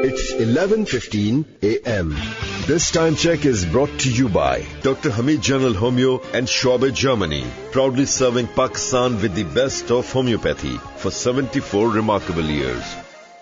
It's 11:15 a.m. This time check is brought to you by Dr. Hamid General Homeo and Schwabe, Germany, proudly serving Pakistan with the best of homeopathy for 74 remarkable years.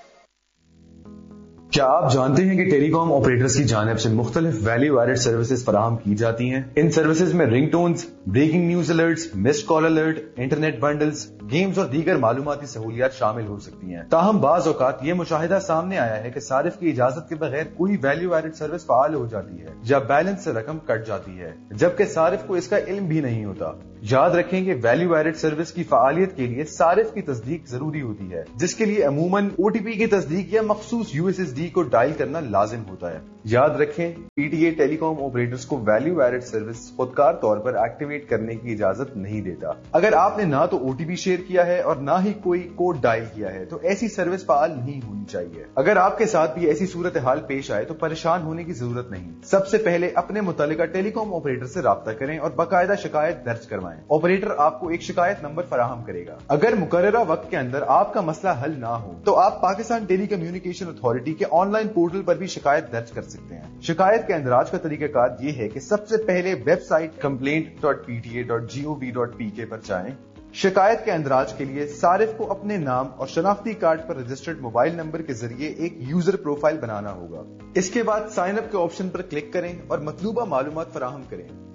کیا آپ جانتے ہیں کہ ٹیلی کام operators کی جانب سے مختلف value added services فراہم کی جاتی ہیں؟ ان سروسز میں رنگ ٹونز، بریکنگ نیوز الرٹس، مسڈ کال الرٹ، انٹرنیٹ بنڈلز، گیمز اور دیگر معلوماتی سہولیات شامل ہو سکتی ہیں. تاہم بعض اوقات یہ مشاہدہ سامنے آیا ہے کہ صارف کی اجازت کے بغیر کوئی ویلیو ایڈڈ سروس فعال ہو جاتی ہے یا بیلنس سے رقم کٹ جاتی ہے، جبکہ صارف کو اس کا علم بھی نہیں ہوتا. یاد رکھیں کہ ویلیو ایڈڈ سروس کی فعالیت کے لیے صارف کی تصدیق ضروری ہوتی ہے، جس کے لیے عموماً OTP کی تصدیق یا مخصوص USSD کو ڈائل کرنا لازم ہوتا ہے. یاد رکھیں PTA ٹیلی کام آپریٹرز کو ویلیو ایڈڈ سروس خودکار طور پر ایکٹیویٹ کرنے کی اجازت نہیں دیتا. اگر آپ نے نہ تو OTP شیئر کیا ہے اور نہ ہی کوئی کوڈ ڈائل کیا ہے تو ایسی سروس فعال نہیں ہونی چاہیے. اگر آپ کے ساتھ بھی ایسی صورتحال پیش آئے تو پریشان ہونے کی ضرورت نہیں. سب سے پہلے اپنے متعلقہ ٹیلی کام آپریٹر سے رابطہ کریں اور باقاعدہ شکایت درج کروائیں. آپریٹر آپ کو ایک شکایت نمبر فراہم کرے گا. اگر مقررہ وقت کے اندر آپ کا مسئلہ حل نہ ہو تو آپ پاکستان ٹیلی کمیونیکیشن اتھارٹی کے آن لائن پورٹل پر بھی شکایت درج کر سکتے ہیں. شکایت کے اندراج کا طریقہ کار یہ ہے کہ سب سے پہلے ویب سائٹ complaint.pta.gov.pk پر جائیں. شکایت کے اندراج کے لیے صارف کو اپنے نام اور شناختی کارڈ پر رجسٹرڈ موبائل نمبر کے ذریعے ایک یوزر پروفائل بنانا ہوگا. اس کے بعد سائن اپ کے آپشن پر کلک کریں اور مطلوبہ معلومات فراہم کریں.